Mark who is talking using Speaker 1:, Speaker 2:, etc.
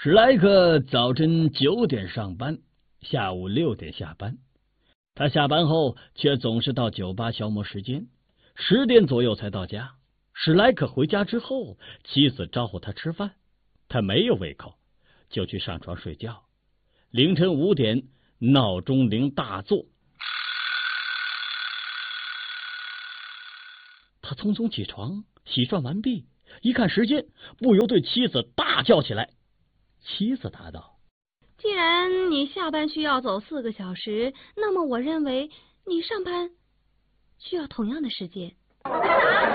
Speaker 1: 史莱克早晨9点上班，下午6点下班。他下班后却总是到酒吧消磨时间，10点左右才到家。史莱克回家之后，妻子招呼他吃饭，他没有胃口，就去上床睡觉。凌晨5点，闹钟铃大作，他匆匆起床，洗涮完毕，一看时间，不由对妻子大叫起来。妻子答道：
Speaker 2: 既然你下班需要走4个小时，那么我认为你上班需要同样的时间。